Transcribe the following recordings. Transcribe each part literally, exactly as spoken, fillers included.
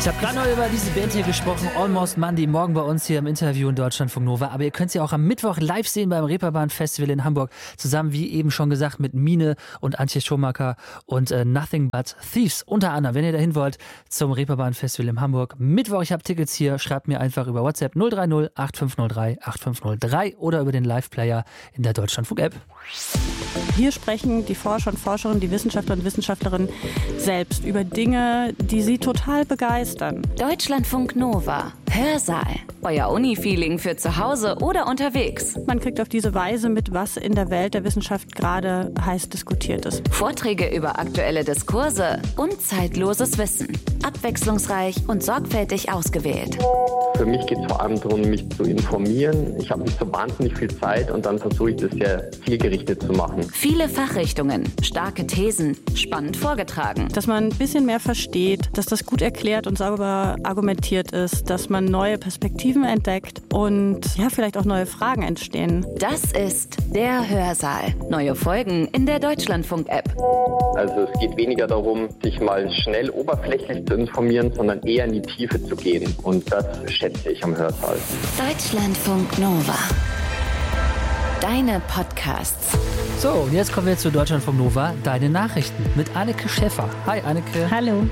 Ich habe gerade noch über diese Band hier gesprochen, Almost Monday, morgen bei uns hier im Interview in Deutschlandfunk Nova. Aber ihr könnt sie auch am Mittwoch live sehen beim Reeperbahn Festival in Hamburg. Zusammen, wie eben schon gesagt, mit Mine und Antje Schumacher und äh, Nothing But Thieves. Unter anderem, wenn ihr dahin wollt, zum Reeperbahn Festival in Hamburg. Mittwoch, ich habe Tickets hier. Schreibt mir einfach über WhatsApp null drei null acht fünf null drei acht fünf null drei oder über den Live-Player in der Deutschlandfunk-App. Hier sprechen die Forscher und Forscherinnen, die Wissenschaftler und Wissenschaftlerinnen selbst über Dinge, die sie total begeistern. Deutschlandfunk Nova. Hörsaal. Euer Uni-Feeling für zu Hause oder unterwegs. Man kriegt auf diese Weise mit, was in der Welt der Wissenschaft gerade heiß diskutiert ist. Vorträge über aktuelle Diskurse und zeitloses Wissen. Abwechslungsreich und sorgfältig ausgewählt. Für mich geht es vor allem darum, mich zu informieren. Ich habe nicht so wahnsinnig viel Zeit und dann versuche ich das sehr zielgerichtet zu machen. Viele Fachrichtungen, starke Thesen, spannend vorgetragen. Dass man ein bisschen mehr versteht, dass das gut erklärt und sauber argumentiert ist, dass man neue Perspektiven entdeckt und ja, vielleicht auch neue Fragen entstehen. Das ist der Hörsaal. Neue Folgen in der Deutschlandfunk-App. Also es geht weniger darum, sich mal schnell oberflächlich zu informieren, sondern eher in die Tiefe zu gehen. Und das schätze ich am Hörsaal. Deutschlandfunk Nova. Deine Podcasts. So, und jetzt kommen wir zu Deutschlandfunk Nova, deine Nachrichten mit Anneke Schäffer. Hi Anneke. Hallo.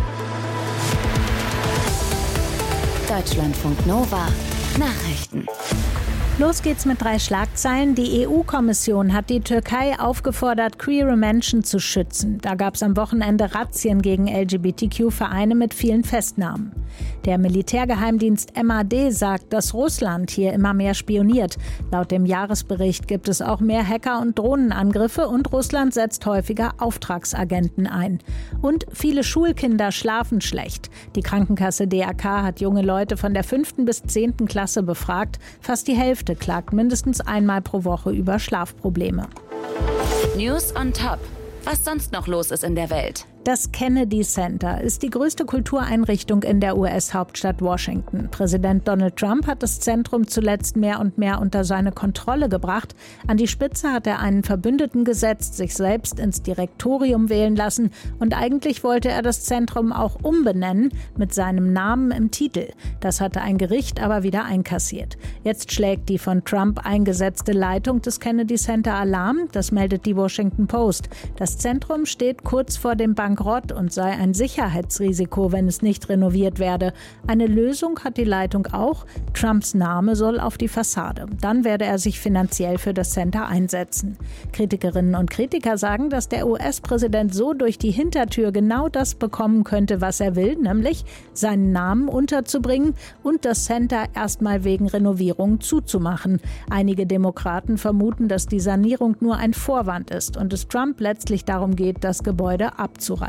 Deutschlandfunk Nova. Nachrichten. Los geht's mit drei Schlagzeilen. Die E U-Kommission hat die Türkei aufgefordert, queere Menschen zu schützen. Da gab's am Wochenende Razzien gegen L G B T Q-Vereine mit vielen Festnahmen. Der Militärgeheimdienst M A D sagt, dass Russland hier immer mehr spioniert. Laut dem Jahresbericht gibt es auch mehr Hacker- und Drohnenangriffe und Russland setzt häufiger Auftragsagenten ein. Und viele Schulkinder schlafen schlecht. Die Krankenkasse D R K hat junge Leute von der fünften bis zehnten Klasse befragt. Fast die Hälfte klagt mindestens einmal pro Woche über Schlafprobleme. News on Top. Was sonst noch los ist in der Welt. Das Kennedy Center ist die größte Kultureinrichtung in der U S-Hauptstadt Washington. Präsident Donald Trump hat das Zentrum zuletzt mehr und mehr unter seine Kontrolle gebracht. An die Spitze hat er einen Verbündeten gesetzt, sich selbst ins Direktorium wählen lassen. Und eigentlich wollte er das Zentrum auch umbenennen mit seinem Namen im Titel. Das hatte ein Gericht aber wieder einkassiert. Jetzt schlägt die von Trump eingesetzte Leitung des Kennedy Center Alarm. Das meldet die Washington Post. Das Zentrum steht kurz vor dem Bankrott und sei ein Sicherheitsrisiko, wenn es nicht renoviert werde. Eine Lösung hat die Leitung auch. Trumps Name soll auf die Fassade. Dann werde er sich finanziell für das Center einsetzen. Kritikerinnen und Kritiker sagen, dass der U S-Präsident so durch die Hintertür genau das bekommen könnte, was er will, nämlich seinen Namen unterzubringen und das Center erstmal wegen Renovierung zuzumachen. Einige Demokraten vermuten, dass die Sanierung nur ein Vorwand ist und es Trump letztlich darum geht, das Gebäude abzureißen.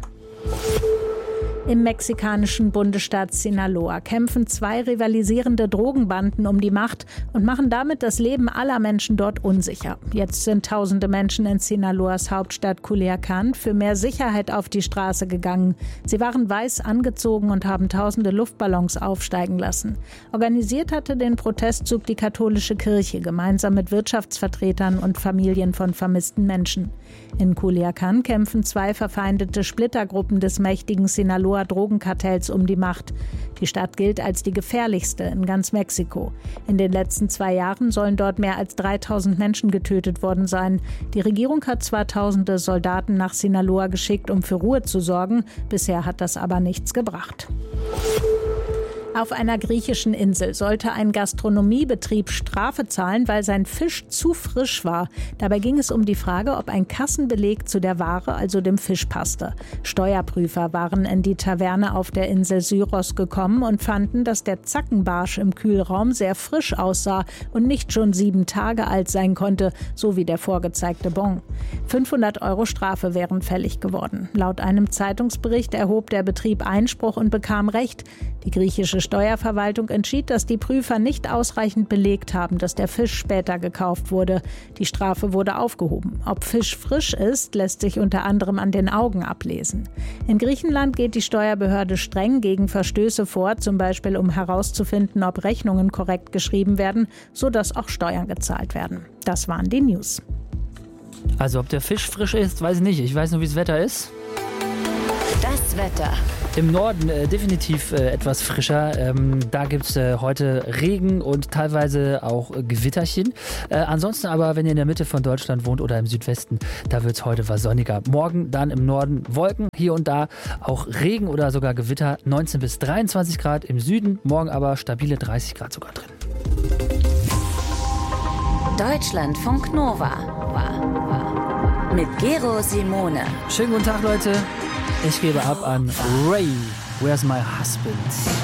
Im mexikanischen Bundesstaat Sinaloa kämpfen zwei rivalisierende Drogenbanden um die Macht und machen damit das Leben aller Menschen dort unsicher. Jetzt sind tausende Menschen in Sinaloas Hauptstadt Culiacán für mehr Sicherheit auf die Straße gegangen. Sie waren weiß angezogen und haben tausende Luftballons aufsteigen lassen. Organisiert hatte den Protestzug die katholische Kirche gemeinsam mit Wirtschaftsvertretern und Familien von vermissten Menschen. In Culiacán kämpfen zwei verfeindete Splittergruppen des mächtigen Sinaloa Drogenkartells um die Macht. Die Stadt gilt als die gefährlichste in ganz Mexiko. In den letzten zwei Jahren sollen dort mehr als dreitausend Menschen getötet worden sein. Die Regierung hat zwar tausende Soldaten nach Sinaloa geschickt, um für Ruhe zu sorgen. Bisher hat das aber nichts gebracht. Auf einer griechischen Insel sollte ein Gastronomiebetrieb Strafe zahlen, weil sein Fisch zu frisch war. Dabei ging es um die Frage, ob ein Kassenbeleg zu der Ware, also dem Fisch, passte. Steuerprüfer waren in die Taverne auf der Insel Syros gekommen und fanden, dass der Zackenbarsch im Kühlraum sehr frisch aussah und nicht schon sieben Tage alt sein konnte, so wie der vorgezeigte Bon. fünfhundert Euro Strafe wären fällig geworden. Laut einem Zeitungsbericht erhob der Betrieb Einspruch und bekam Recht. Die griechische Steuerverwaltung entschied, dass die Prüfer nicht ausreichend belegt haben, dass der Fisch später gekauft wurde. Die Strafe wurde aufgehoben. Ob Fisch frisch ist, lässt sich unter anderem an den Augen ablesen. In Griechenland geht die Steuerbehörde streng gegen Verstöße vor, zum Beispiel um herauszufinden, ob Rechnungen korrekt geschrieben werden, sodass auch Steuern gezahlt werden. Das waren die News. Also ob der Fisch frisch ist, weiß ich nicht. Ich weiß nur, wie das Wetter ist. Das Das Wetter. Im Norden äh, definitiv äh, etwas frischer. Ähm, da gibt es äh, heute Regen und teilweise auch äh, Gewitterchen. Äh, ansonsten aber, wenn ihr in der Mitte von Deutschland wohnt oder im Südwesten, da wird es heute was sonniger. Morgen dann im Norden Wolken, hier und da auch Regen oder sogar Gewitter. neunzehn bis dreiundzwanzig Grad im Süden, morgen aber stabile dreißig Grad sogar drin. Deutschlandfunk Nova. Mit Gero Simone. Schönen guten Tag, Leute. Ich gebe ab an Ray. Where's my husband?